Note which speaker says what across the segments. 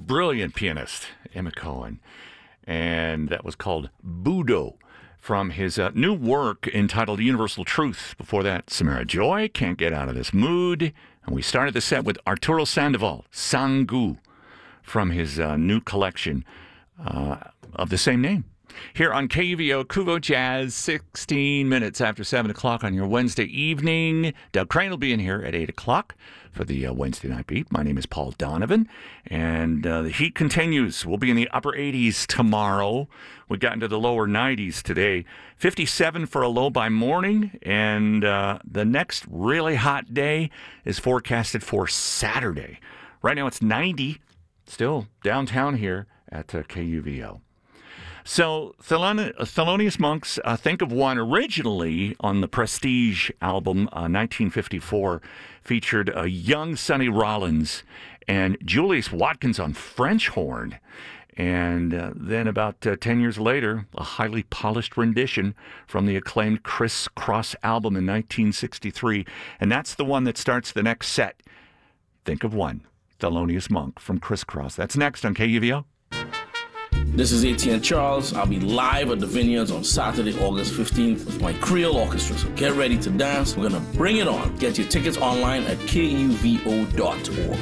Speaker 1: brilliant pianist, Emma Cohen. And that was called Budo from his new work entitled Universal Truth. Before that, Samara Joy, Can't Get Out of This Mood. And we started the set with Arturo Sandoval, Sangu, from his new collection of the same name. Here on KUVO, Kuvo Jazz, 16 minutes after 7 o'clock on your Wednesday evening. Doug Crane will be in here at 8 o'clock for the Wednesday Night Beat. My name is Paul Donovan, and the heat continues. We'll be in the upper 80s tomorrow. We got into the lower 90s today. 57 for a low by morning, and the next really hot day is forecasted for Saturday. Right now it's 90, still downtown here at KUVO. So, Thelonious Monk's Think of One, originally on the Prestige album, 1954, featured a young Sonny Rollins and Julius Watkins on French horn. And then about 10 years later, a highly polished rendition from the acclaimed Criss Cross album in 1963. And that's the one that starts the next set. Think of One, Thelonious Monk from Criss Cross. That's next on KUVO.
Speaker 2: This is Etienne Charles. I'll be live at the Vineyards on Saturday, August 15th with my Creole Orchestra. So get ready to dance. We're going to bring it on. Get your tickets online at kuvo.org.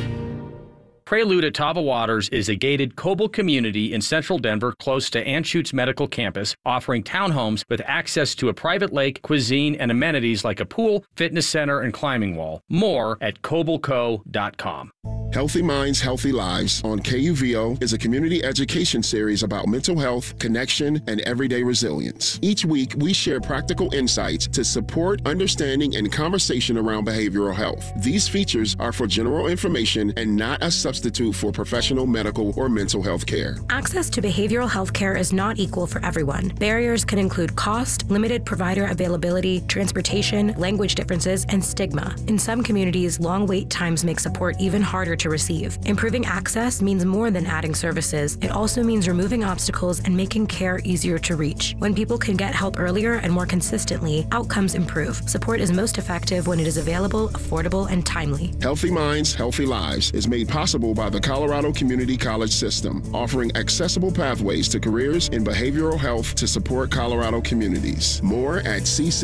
Speaker 3: Prelude at Tava Waters is a gated Coble community in central Denver close to Anschutz Medical Campus, offering townhomes with access to a private lake, cuisine, and amenities like a pool, fitness center, and climbing wall. More at cobleco.com.
Speaker 4: Healthy Minds, Healthy Lives on KUVO is a community education series about mental health, connection, and everyday resilience. Each week, we share practical insights to support understanding and conversation around behavioral health. These features are for general information and not a substitute for professional medical or mental health care.
Speaker 5: Access to behavioral health care is not equal for everyone. Barriers can include cost, limited provider availability, transportation, language differences, and stigma. In some communities, long wait times make support even harder to receive. Improving access means more than adding services. It also means removing obstacles and making care easier to reach. When people can get help earlier and more consistently, outcomes improve. Support is most effective when it is available, affordable, and timely.
Speaker 4: Healthy Minds, Healthy Lives is made possible by the Colorado Community College System, offering accessible pathways to careers in behavioral health to support Colorado communities. More at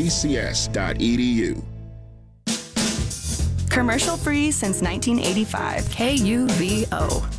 Speaker 4: cccs.edu.
Speaker 6: Commercial free since 1985. KUVO.